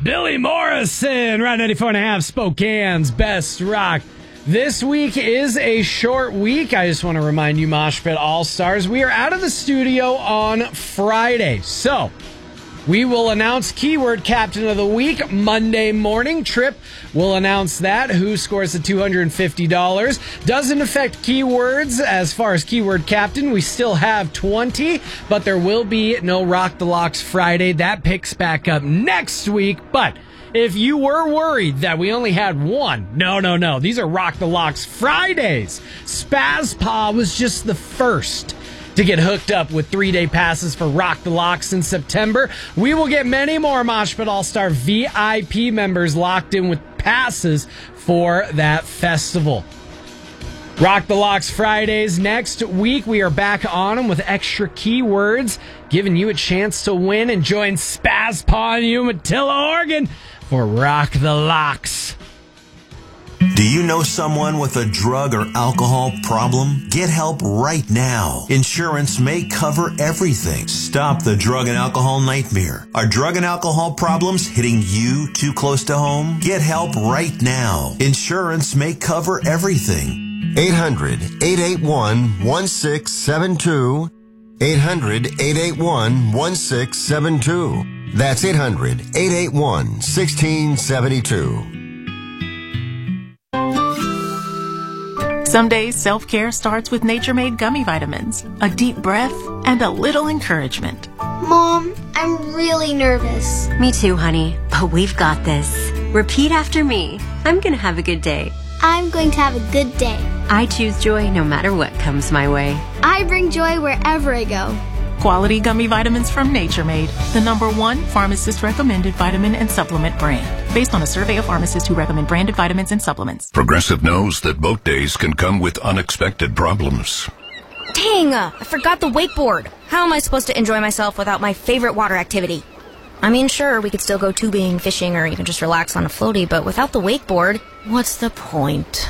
Billy Morrison, Rock 94.5, Spokane's best rock. This week is a short week. I just want to remind you, Mosh Pit All-Stars, we are out of the studio on Friday. So, we will announce Keyword Captain of the Week Monday morning. Trip will announce that. Who scores the $250. Doesn't affect keywords as far as Keyword Captain. We still have 20, but there will be no Rock the Locks Friday. That picks back up next week. But if you were worried that we only had one, no. These are Rock the Locks Fridays. Spazpaw was just the first to get hooked up with 3-day passes for Rock the Locks in September. We will get many more Mosh Pit All-Star VIP members locked in with passes for that festival. Rock the Locks Fridays next week. We are back on them with extra keywords, giving you a chance to win and join Spazpaw and Umatilla, Oregon for Rock the Locks. Do you know someone with a drug or alcohol problem? Get help right now. Insurance may cover everything. Stop the drug and alcohol nightmare. Are drug and alcohol problems hitting you too close to home? Get help right now. Insurance may cover everything. 800-881-1672. 800-881-1672. That's 800-881-1672. Some days, self-care starts with Nature Made gummy vitamins, a deep breath, and a little encouragement. Mom, I'm really nervous. Me too, honey, but we've got this. Repeat after me. I'm going to have a good day. I'm going to have a good day. I choose joy no matter what comes my way. I bring joy wherever I go. Quality gummy vitamins from Nature Made, the #1 pharmacist-recommended vitamin and supplement brand, based on a survey of pharmacists who recommend branded vitamins and supplements. Progressive knows that boat days can come with unexpected problems. Dang, I forgot the wakeboard. How am I supposed to enjoy myself without my favorite water activity? I mean, sure, we could still go tubing, fishing, or even just relax on a floaty, but without the wakeboard, what's the point?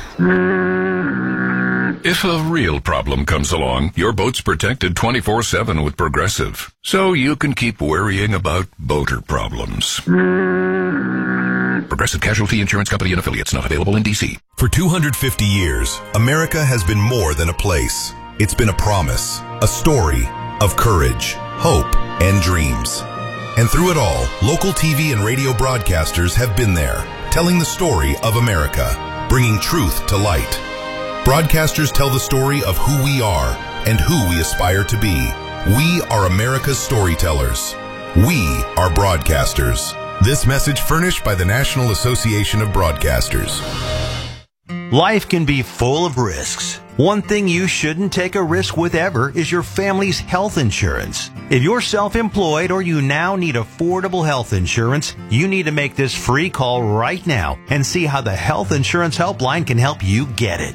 If a real problem comes along, your boat's protected 24/7 with Progressive, so you can keep worrying about boater problems. Progressive Casualty Insurance Company and Affiliates, not available in D.C. For 250 years, America has been more than a place. It's been a promise, a story of courage, hope, and dreams. And through it all, local TV and radio broadcasters have been there, telling the story of America, bringing truth to light. Broadcasters tell the story of who we are and who we aspire to be. We are America's storytellers. We are broadcasters. This message furnished by the National Association of Broadcasters. Life can be full of risks. One thing you shouldn't take a risk with ever is your family's health insurance. If you're self-employed or you now need affordable health insurance, you need to make this free call right now and see how the Health Insurance Helpline can help you get it.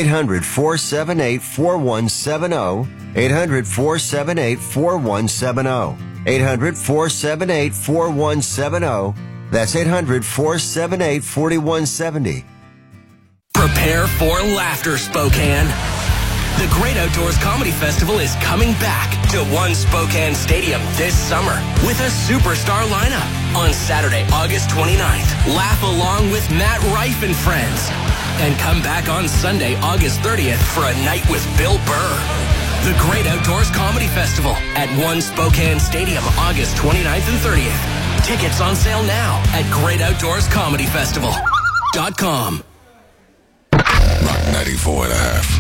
800-478-4170. 800-478-4170. 800-478-4170. That's 800-478-4170. Prepare for laughter, Spokane. The Great Outdoors Comedy Festival is coming back to One Spokane Stadium this summer with a superstar lineup. On Saturday, August 29th, laugh along with Matt Rife and friends. And come back on Sunday, August 30th for a night with Bill Burr. The Great Outdoors Comedy Festival at One Spokane Stadium, August 29th and 30th. Tickets on sale now at greatoutdoorscomedyfestival.com. Rock 94.5.